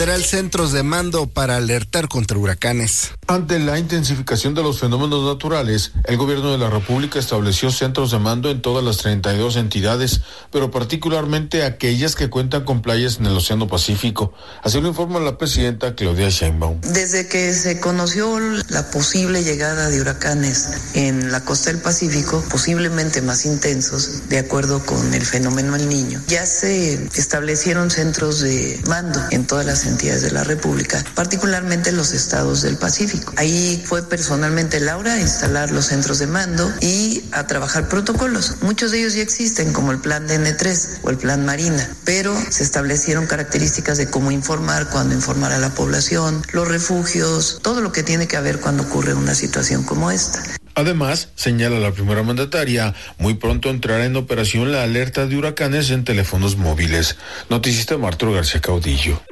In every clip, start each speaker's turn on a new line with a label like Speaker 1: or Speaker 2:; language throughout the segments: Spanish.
Speaker 1: Centros de mando para alertar contra huracanes.
Speaker 2: Ante la intensificación de los fenómenos naturales, el gobierno de la República estableció centros de mando en todas las 32 entidades, pero particularmente aquellas que cuentan con playas en el Océano Pacífico. Así lo informa la presidenta Claudia Sheinbaum.
Speaker 3: Desde que se conoció la posible llegada de huracanes en la costa del Pacífico, posiblemente más intensos, de acuerdo con el fenómeno El Niño, ya se establecieron centros de mando en todas las entidades de la República, particularmente en los estados del Pacífico. Ahí fue personalmente Laura a instalar los centros de mando y a trabajar protocolos. Muchos de ellos ya existen, como el plan DN3 o el plan Marina, pero se establecieron características de cómo informar, cuándo informar a la población, los refugios, todo lo que tiene que haber cuando ocurre una situación como esta.
Speaker 2: Además, señala la primera mandataria, muy pronto entrará en operación la alerta de huracanes en teléfonos móviles. Noticista Arturo García Caudillo.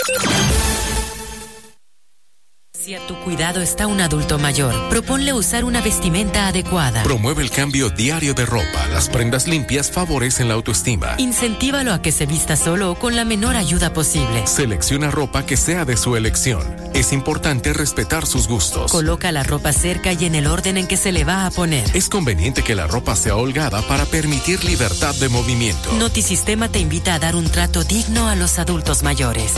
Speaker 4: Si a tu cuidado está un adulto mayor, proponle usar una vestimenta adecuada.
Speaker 5: Promueve el cambio diario de ropa. Las prendas limpias favorecen la autoestima.
Speaker 4: Incentívalo a que se vista solo o con la menor ayuda posible.
Speaker 5: Selecciona ropa que sea de su elección. Es importante respetar sus gustos.
Speaker 4: Coloca la ropa cerca y en el orden en que se le va a poner.
Speaker 5: Es conveniente que la ropa sea holgada para permitir libertad de movimiento.
Speaker 4: Notisistema te invita a dar un trato digno a los adultos mayores.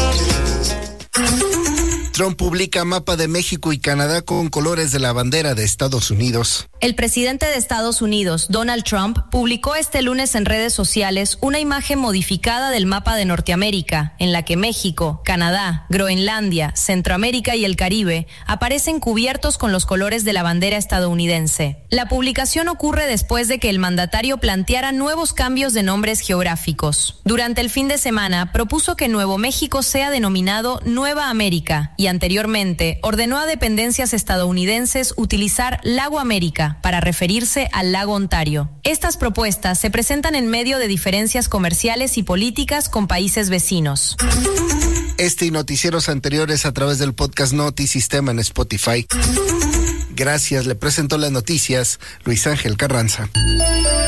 Speaker 1: Trump publica mapa de México y Canadá con colores de la bandera de Estados Unidos.
Speaker 6: El presidente de Estados Unidos, Donald Trump, publicó este lunes en redes sociales una imagen modificada del mapa de Norteamérica, en la que México, Canadá, Groenlandia, Centroamérica y el Caribe aparecen cubiertos con los colores de la bandera estadounidense. La publicación ocurre después de que el mandatario planteara nuevos cambios de nombres geográficos. Durante el fin de semana, propuso que Nuevo México sea denominado Nueva América y anteriormente ordenó a dependencias estadounidenses utilizar Lago América para referirse al lago Ontario. Estas propuestas se presentan en medio de diferencias comerciales y políticas con países vecinos.
Speaker 1: Este y noticieros anteriores a través del podcast Notisistema en Spotify. Gracias, le presentó las noticias Luis Ángel Carranza.